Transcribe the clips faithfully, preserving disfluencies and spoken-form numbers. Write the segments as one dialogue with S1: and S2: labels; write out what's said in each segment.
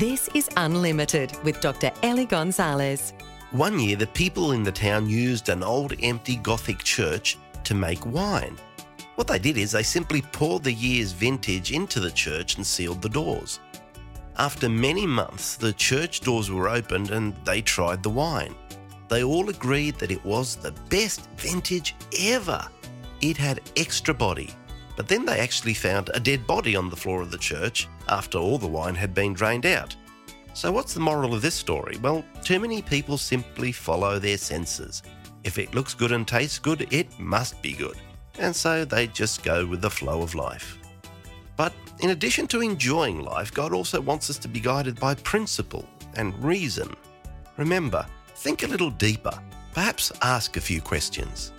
S1: This is Unlimited with Doctor Ellie Gonzalez.
S2: One year, the people in the town used an old empty Gothic church to make wine. What they did is they simply poured the year's vintage into the church and sealed the doors. After many months, the church doors were opened and they tried the wine. They all agreed that it was the best vintage ever. It had extra body. But then they actually found a dead body on the floor of the church after all the wine had been drained out. So what's the moral of this story? Well, too many people simply follow their senses. If it looks good and tastes good, it must be good. And so they just go with the flow of life. But in addition to enjoying life, God also wants us to be guided by principle and reason. Remember, think a little deeper. Perhaps ask a few questions.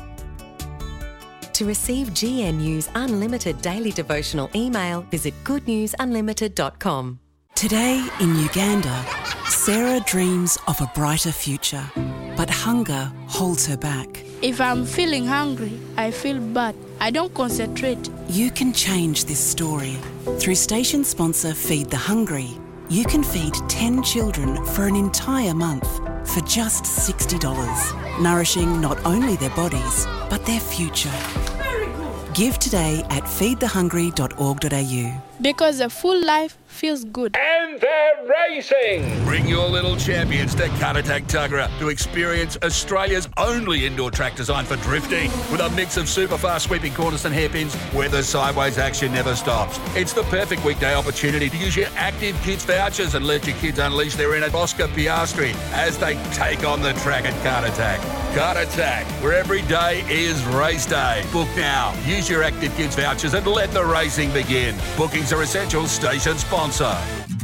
S1: To receive G N U's unlimited daily devotional email, visit good news unlimited dot com.
S3: Today in Uganda, Sarah dreams of a brighter future, but hunger holds her back.
S4: If I'm feeling hungry, I feel bad. I don't concentrate.
S3: You can change this story. Through station sponsor Feed the Hungry, you can feed ten children for an entire month for just sixty dollars, nourishing not only their bodies, but their future. Give today at feed the hungry dot org dot a u.
S4: Because a full life feels good.
S5: And they're racing! Bring your little champions to Karatak Tuggerah to experience Australia's only indoor track designed for drifting. With a mix of super fast sweeping corners and hairpins where the sideways action never stops. It's the perfect weekday opportunity to use your Active Kids vouchers and let your kids unleash their inner Oscar Piastri as they take on the track at Karatak. Karatak, where every day is race day. Book now. Use your Active Kids vouchers and let the racing begin. Bookings are essential. Station sponsor.